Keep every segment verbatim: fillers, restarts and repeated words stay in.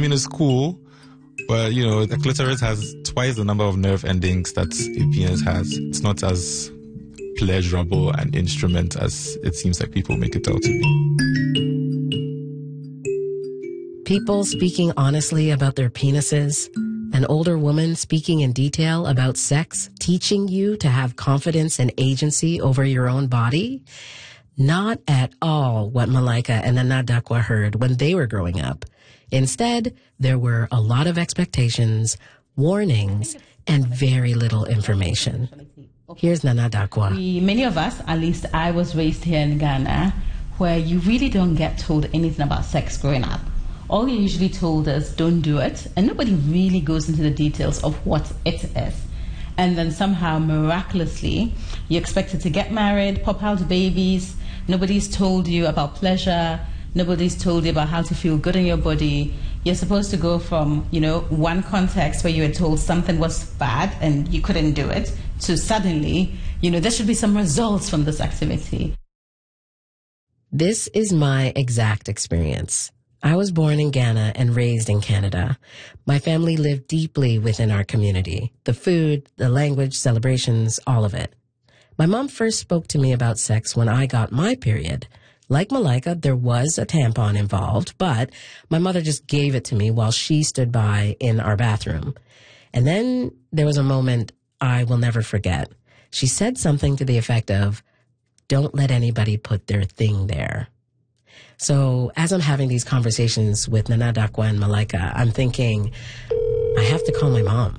mean, it's cool, but, you know, the clitoris has twice the number of nerve endings that a penis has. It's not as pleasurable an instrument as it seems like people make it out to be. People speaking honestly about their penises, an older woman speaking in detail about sex, teaching you to have confidence and agency over your own body. Not at all what Malaika and Nana Dakwa heard when they were growing up. Instead, there were a lot of expectations, warnings, and very little information. Here's Nana Dakwa. We, many of us, at least I was raised here in Ghana, where you really don't get told anything about sex growing up. All you usually told us, don't do it, and nobody really goes into the details of what it is. And then somehow, miraculously, you're expected to get married, pop out babies. Nobody's told you about pleasure. Nobody's told you about how to feel good in your body. You're supposed to go from, you know, one context where you were told something was bad and you couldn't do it, to suddenly, you know, there should be some results from this activity. This is my exact experience. I was born in Ghana and raised in Canada. My family lived deeply within our community. The food, the language, celebrations, all of it. My mom first spoke to me about sex when I got my period. Like Malaika, there was a tampon involved, but my mother just gave it to me while she stood by in our bathroom. And then there was a moment I will never forget. She said something to the effect of, "Don't let anybody put their thing there." So as I'm having these conversations with Nana Dakwa and Malaika, I'm thinking, I have to call my mom.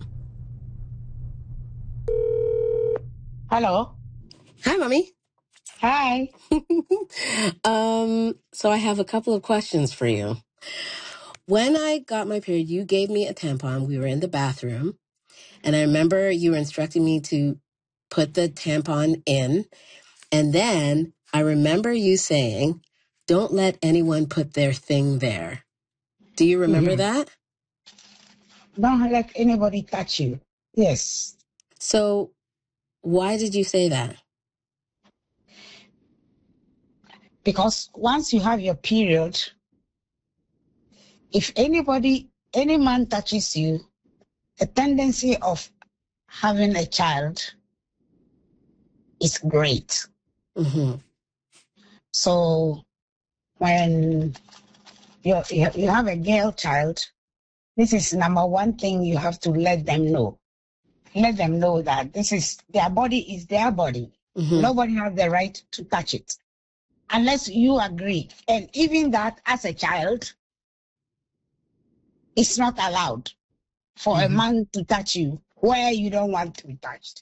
Hello. Hi, Mommy. Hi. um, so I have a couple of questions for you. When I got my period, you gave me a tampon. We were in the bathroom. And I remember you were instructing me to put the tampon in. And then I remember you saying, "Don't let anyone put their thing there." Do you remember mm-hmm. that? Don't let anybody touch you. Yes. So why did you say that? Because once you have your period, if anybody, any man touches you, the tendency of having a child is great. Mm-hmm. So when you you have a girl child, this is number one thing you have to let them know. Let them know that this is their body is their body. Mm-hmm. Nobody has the right to touch it unless you agree. And even that, as a child, it's not allowed for mm-hmm. a man to touch you where you don't want to be touched.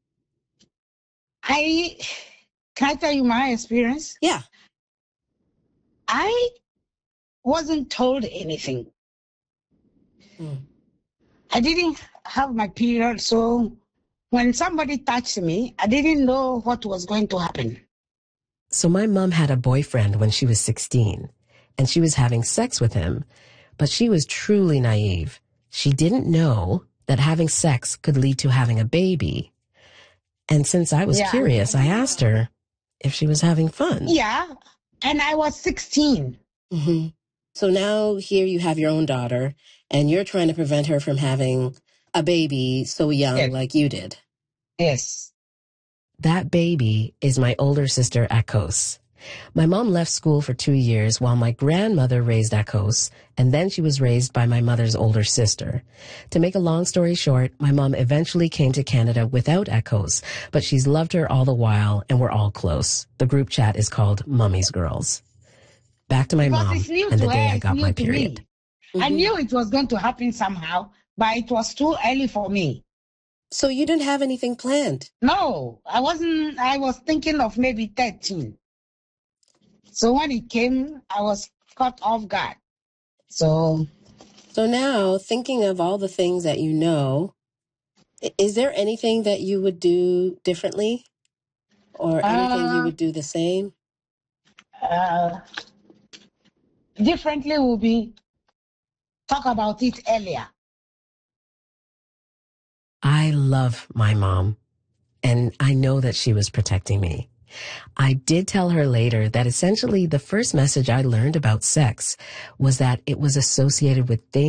I can I tell you my experience? Yeah. I wasn't told anything. Mm. I didn't have my period, so when somebody touched me, I didn't know what was going to happen. So my mom had a boyfriend when she was sixteen, and she was having sex with him, but she was truly naive. She didn't know that having sex could lead to having a baby. And since I was yeah. curious, I asked her if she was having fun. Yeah, and I was sixteen. Mm-hmm. So now here you have your own daughter, and you're trying to prevent her from having a baby so young yes. like you did. Yes. That baby is my older sister, Akos. My mom left school for two years while my grandmother raised Akos, and then she was raised by my mother's older sister. To make a long story short, my mom eventually came to Canada without Akos, but she's loved her all the while, and we're all close. The group chat is called Mummy's Girls. Back to my because mom and the day I got my period. Mm-hmm. I knew it was going to happen somehow, but it was too early for me. So you didn't have anything planned? No, I wasn't. I was thinking of maybe thirteen. So when it came, I was caught off guard. So, so now, thinking of all the things that you know, is there anything that you would do differently? Or anything uh, you would do the same? Uh, differently would be talk about it earlier. I love my mom, and I know that she was protecting me. I did tell her later that essentially the first message I learned about sex was that it was associated with things